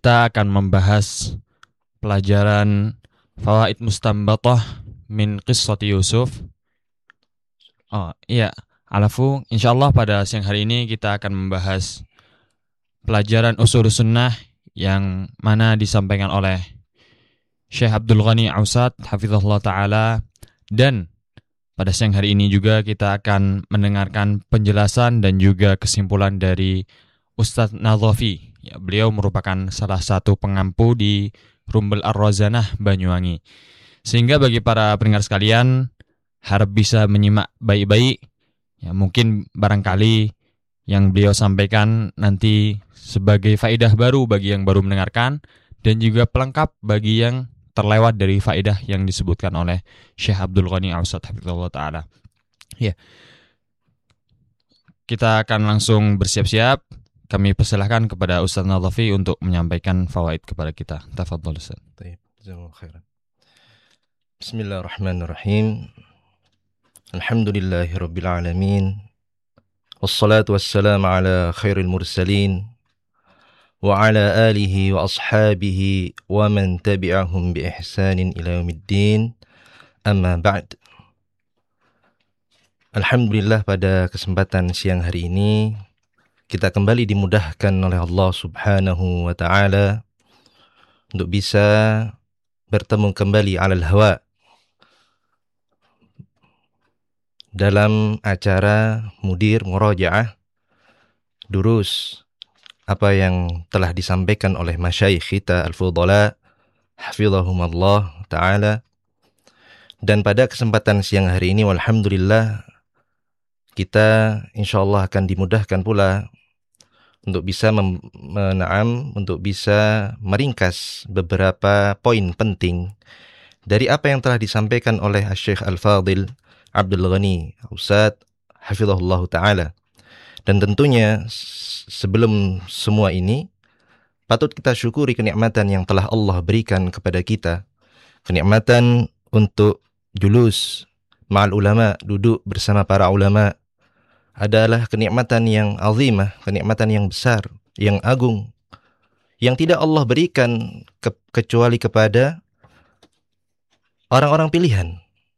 kita akan membahas pelajaran Fawaid Mustanbatah min Qissati Yusuf. Insyaallah pada siang hari ini kita akan membahas pelajaran Ushul Sunnah yang mana disampaikan oleh Syekh Abdul Ghani Ausad hafizahullah taala, dan pada siang hari ini juga kita akan mendengarkan penjelasan dan juga kesimpulan dari Ustadz Nadhafi. Beliau merupakan salah satu pengampu di Rumbel Ar-Rozanah Banyuwangi. Sehingga bagi para pendengar sekalian, harap bisa menyimak baik-baik. Mungkin barangkali yang beliau sampaikan nanti sebagai faedah baru bagi yang baru mendengarkan, dan juga pelengkap bagi yang terlewat dari faedah yang disebutkan oleh Syekh Abdul Ghani Ausad hafizahullah taala. Kita akan langsung bersiap-siap. Kami persilahkan kepada Ustaz Nadhafi untuk menyampaikan fawaid kepada kita. Tafadhol Ustaz. Bismillahirrahmanirrahim. Alhamdulillahirabbil alamin. Wassalatu wassalamu ala khairil mursalin wa ala alihi wa ashabihi wa man tabi'ahum bi ihsanin ila yaumiddin. Amma ba'd. Alhamdulillah, pada kesempatan siang hari ini kita kembali dimudahkan oleh Allah Subhanahu wa taala untuk bisa bertemu kembali alal hawa dalam acara Mudir Murajaah Durus, apa yang telah disampaikan oleh masyayikh kita al-fudhala hafizahumallah taala. Dan pada kesempatan siang hari ini walhamdulillah kita insyaallah akan dimudahkan pula untuk bisa untuk bisa meringkas beberapa poin penting dari apa yang telah disampaikan oleh Syekh Al-Fadil Abdul Ghani Ausad hafizahullah taala. Dan tentunya sebelum semua ini patut kita syukuri kenikmatan yang telah Allah berikan kepada kita. Kenikmatan untuk julus ma'al ulama, duduk bersama para ulama, adalah kenikmatan yang azimah, kenikmatan yang besar, yang agung, yang tidak Allah berikan kecuali kepada orang-orang pilihan.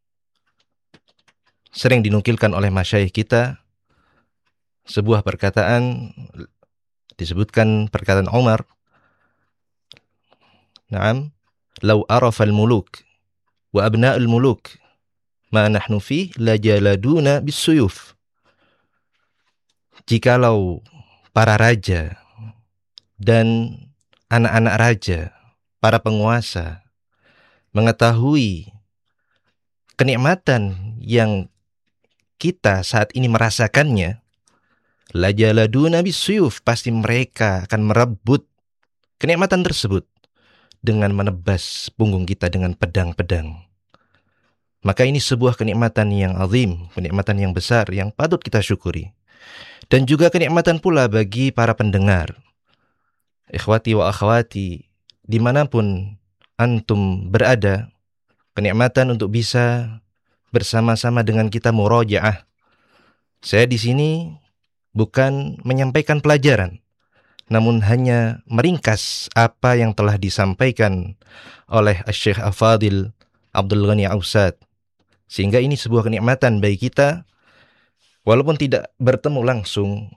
Sering dinukilkan oleh masyayikh kita sebuah perkataan, disebutkan perkataan Umar, "Na'am, law arafal muluk wa abna'ul muluk ma nahnu fi la jaladuna bisuyuf." Jikalau para raja dan anak-anak raja, para penguasa, mengetahui kenikmatan yang kita saat ini merasakannya, la jaladuna bisuyuf, pasti mereka akan merebut kenikmatan tersebut dengan menebas punggung kita dengan pedang-pedang. Maka ini sebuah kenikmatan yang azim, kenikmatan yang besar yang patut kita syukuri. Dan juga kenikmatan pula bagi para pendengar, ikhwati wa akhwati, dimanapun antum berada, kenikmatan untuk bisa bersama-sama dengan kita murajaah. Saya di sini bukan menyampaikan pelajaran, namun hanya meringkas apa yang telah disampaikan oleh Syekh Al-Fadil Abdul Ghani Ausad. Sehingga ini sebuah kenikmatan bagi kita, walaupun tidak bertemu langsung,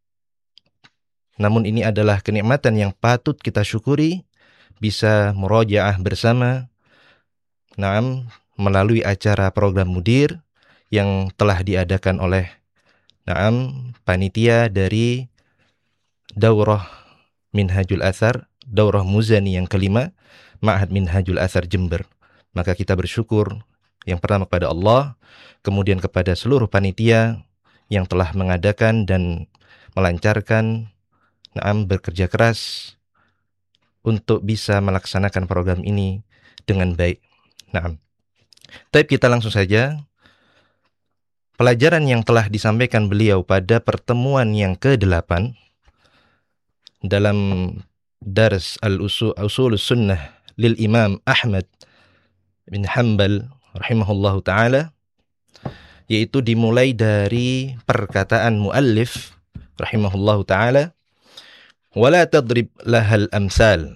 namun ini adalah kenikmatan yang patut kita syukuri, bisa murajaah bersama, melalui acara program Mudir yang telah diadakan oleh panitia dari Daurah Minhajul Athar, Daurah Muzani yang kelima, Ma'had Minhajul Athar Jember. Maka kita bersyukur yang pertama kepada Allah, kemudian kepada seluruh panitia yang telah mengadakan dan melancarkan, bekerja keras untuk bisa melaksanakan program ini dengan baik. Tapi kita langsung saja. Pelajaran yang telah disampaikan beliau pada pertemuan yang ke-8 dalam Dars Al-Ushul Sunnah lil Imam Ahmad bin Hanbal rahimahullahu ta'ala, yaitu dimulai dari perkataan muallif rahimahullahu ta'ala, "Wala tadrib lahal amsal."